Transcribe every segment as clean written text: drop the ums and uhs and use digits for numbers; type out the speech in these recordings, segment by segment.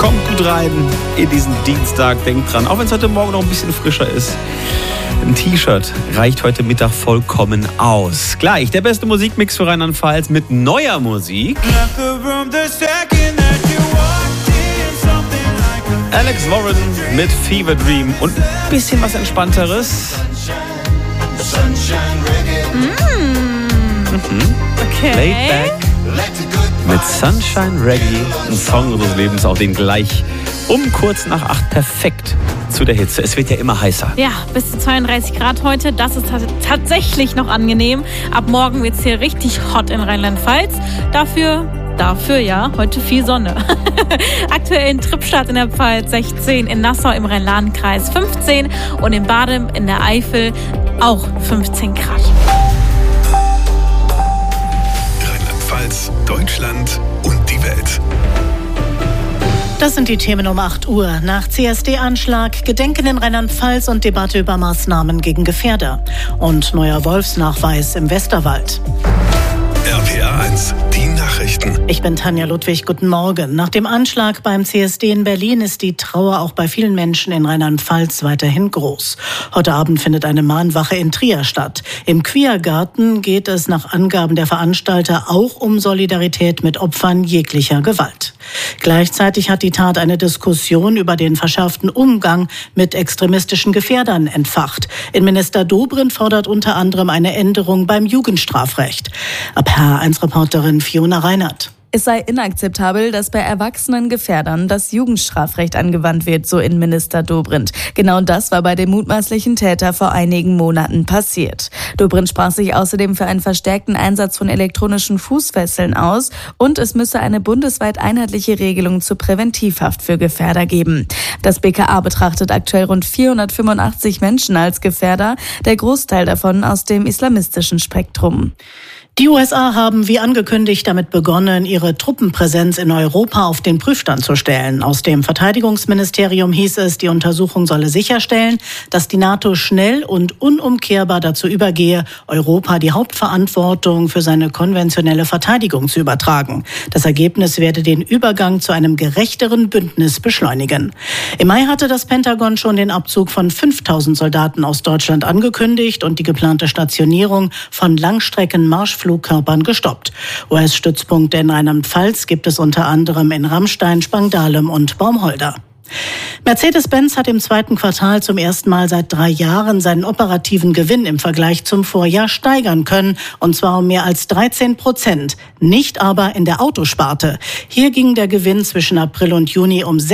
Kommt gut rein in diesen Dienstag. Denkt dran, auch wenn es heute Morgen noch ein bisschen frischer ist. Ein T-Shirt reicht heute Mittag vollkommen aus. Gleich der beste Musikmix für Rheinland-Pfalz mit neuer Musik. Alex Warren mit Fever Dream und ein bisschen was Entspannteres. Okay. Laid Back mit Sunshine Reggae, ein Song unseres Lebens, auch den gleich um kurz nach 8 perfekt zu der Hitze. Es wird ja immer heißer. Ja, bis zu 32 Grad heute. Das ist tatsächlich noch angenehm. Ab morgen wird es hier richtig hot in Rheinland-Pfalz. Dafür ja, heute viel Sonne. Aktuell in Trippstadt in der Pfalz 16, in Nassau im Rhein-Lahn-Kreis 15 und in Badem in der Eifel auch 15 Grad. Rheinland-Pfalz, Deutschland und die Welt. Das sind die Themen um 8 Uhr. Nach CSD-Anschlag, Gedenken in Rheinland-Pfalz und Debatte über Maßnahmen gegen Gefährder. Und neuer Wolfsnachweis im Westerwald. RPA 1, die Nachrichten. Ich bin Tanja Ludwig, guten Morgen. Nach dem Anschlag beim CSD in Berlin ist die Trauer auch bei vielen Menschen in Rheinland-Pfalz weiterhin groß. Heute Abend findet eine Mahnwache in Trier statt. Im Queergarten geht es nach Angaben der Veranstalter auch um Solidarität mit Opfern jeglicher Gewalt. Gleichzeitig hat die Tat eine Diskussion über den verschärften Umgang mit extremistischen Gefährdern entfacht. Innenminister Dobrindt fordert unter anderem eine Änderung beim Jugendstrafrecht. RPA1-Reporterin Fiona Reinhardt. Es sei inakzeptabel, dass bei erwachsenen Gefährdern das Jugendstrafrecht angewandt wird, so Innenminister Dobrindt. Genau das war bei dem mutmaßlichen Täter vor einigen Monaten passiert. Dobrindt sprach sich außerdem für einen verstärkten Einsatz von elektronischen Fußfesseln aus und es müsse eine bundesweit einheitliche Regelung zur Präventivhaft für Gefährder geben. Das BKA betrachtet aktuell rund 485 Menschen als Gefährder, der Großteil davon aus dem islamistischen Spektrum. Die USA haben wie angekündigt damit begonnen, ihre Truppenpräsenz in Europa auf den Prüfstand zu stellen. Aus dem Verteidigungsministerium hieß es, die Untersuchung solle sicherstellen, dass die NATO schnell und unumkehrbar dazu übergehe, Europa die Hauptverantwortung für seine konventionelle Verteidigung zu übertragen. Das Ergebnis werde den Übergang zu einem gerechteren Bündnis beschleunigen. Im Mai hatte das Pentagon schon den Abzug von 5.000 Soldaten aus Deutschland angekündigt und die geplante Stationierung von Langstrecken-Marschflugkörpern gestoppt. US-Stützpunkte in Rheinland-Pfalz gibt es unter anderem in Ramstein, Spangdahlem und Baumholder. Mercedes-Benz hat im zweiten Quartal zum ersten Mal seit 3 Jahren seinen operativen Gewinn im Vergleich zum Vorjahr steigern können, und zwar um mehr als 13%, nicht aber in der Autosparte. Hier ging der Gewinn zwischen April und Juni um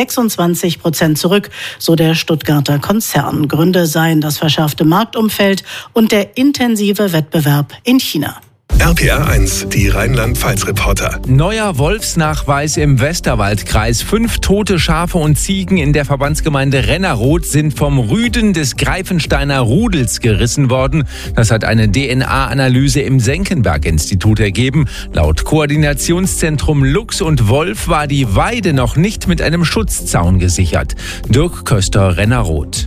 26% zurück, so der Stuttgarter Konzern. Gründe seien das verschärfte Marktumfeld und der intensive Wettbewerb in China. RPA 1, die Rheinland-Pfalz-Reporter. Neuer Wolfsnachweis im Westerwaldkreis. 5 tote Schafe und Ziegen in der Verbandsgemeinde Rennerroth sind vom Rüden des Greifensteiner Rudels gerissen worden. Das hat eine DNA-Analyse im Senckenberg-Institut ergeben. Laut Koordinationszentrum Luchs und Wolf war die Weide noch nicht mit einem Schutzzaun gesichert. Dirk Köster, Rennerroth.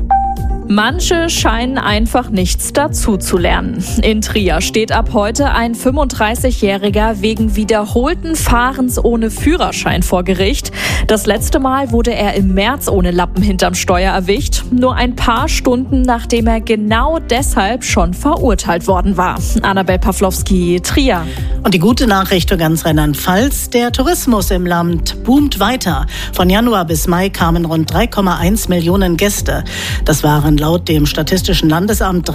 Manche scheinen einfach nichts dazu zu lernen. In Trier steht ab heute ein 35-Jähriger wegen wiederholten Fahrens ohne Führerschein vor Gericht. Das letzte Mal wurde er im März ohne Lappen hinterm Steuer erwischt. Nur ein paar Stunden, nachdem er genau deshalb schon verurteilt worden war. Annabel Pawlowski, Trier. Und die gute Nachricht für ganz Rheinland-Pfalz: Der Tourismus im Land boomt weiter. Von Januar bis Mai kamen rund 3,1 Millionen Gäste. Das waren laut dem Statistischen Landesamt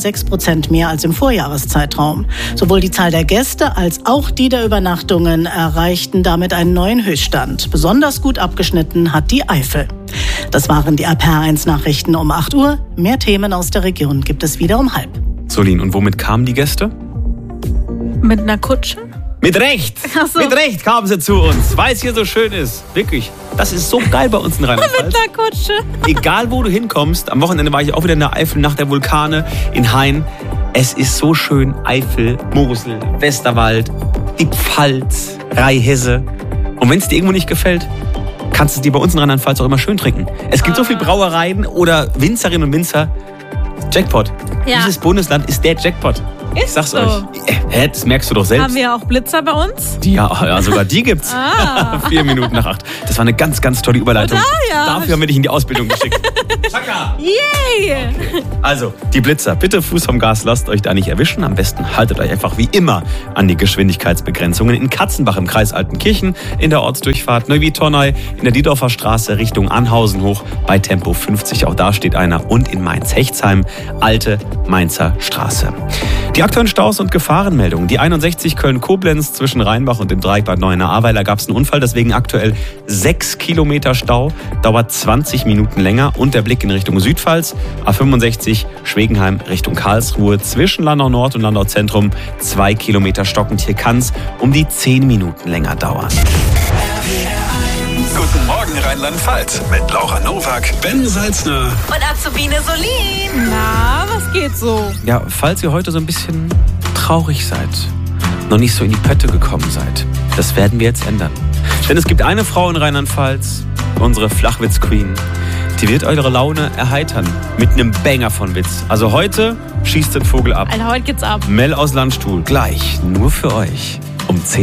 3,6% mehr als im Vorjahreszeitraum. Sowohl die Zahl der Gäste als auch die der Übernachtungen erreichten damit einen neuen Höchststand. Besonders gut abgeschnitten hat die Eifel. Das waren die RPA1-Nachrichten um 8 Uhr. Mehr Themen aus der Region gibt es wieder um 12:30. Solin, und womit kamen die Gäste? Mit einer Kutsche? Mit Recht! Ach so. Mit Recht kamen sie zu uns, weil es hier so schön ist. Wirklich. Das ist so geil bei uns in Rheinland-Pfalz. Mit einer Kutsche. Egal, wo du hinkommst. Am Wochenende war ich auch wieder in der Eifel nach der Vulkane in Hain. Es ist so schön. Eifel, Mosel, Westerwald, die Pfalz, Rheinhesse. Und wenn es dir irgendwo nicht gefällt, kannst du es dir bei uns in Rheinland-Pfalz auch immer schön trinken. Es gibt so viele Brauereien oder Winzerinnen und Winzer. Jackpot. Ja. Dieses Bundesland ist der Jackpot. Ich sag's euch. Das merkst du doch selbst. Haben wir auch Blitzer bei uns? Ja, sogar die gibt's. 4 Minuten nach 8. Das war eine ganz, ganz tolle Überleitung. Dafür haben wir dich in die Ausbildung geschickt. Chaka! Yay! Also, die Blitzer, bitte Fuß vom Gas, lasst euch da nicht erwischen. Am besten haltet euch einfach wie immer an die Geschwindigkeitsbegrenzungen in Katzenbach im Kreis Altenkirchen, in der Ortsdurchfahrt Neuwied-Tornay, in der Diedorfer Straße Richtung Anhausen hoch bei Tempo 50. Auch da steht einer. Und in Mainz-Hechtsheim, Alte Mainzer Straße. Die aktuellen Staus und Gefahrenmeldungen. Die 61 Köln-Koblenz zwischen Rheinbach und dem Dreieck Bad Neuenahr-Ahrweiler gab es einen Unfall, deswegen aktuell 6 Kilometer Stau, dauert 20 Minuten länger. Und der Blick in Richtung Südpfalz, A65 Schwegenheim Richtung Karlsruhe zwischen Landau Nord und Landau Zentrum 2 Kilometer stockend. Hier kann es um die 10 Minuten länger dauern. Guten Morgen Rheinland-Pfalz mit Laura Nowak, Ben Salzner Und Azubine Solin. Na, was geht so? Ja, falls ihr heute so ein bisschen traurig seid, noch nicht so in die Pötte gekommen seid, das werden wir jetzt ändern. Denn es gibt eine Frau in Rheinland-Pfalz, unsere Flachwitz-Queen, die wird eure Laune erheitern mit einem Banger von Witz. Also heute schießt den Vogel ab. Alter, heute geht's ab. Mel aus Landstuhl, gleich nur für euch um 10.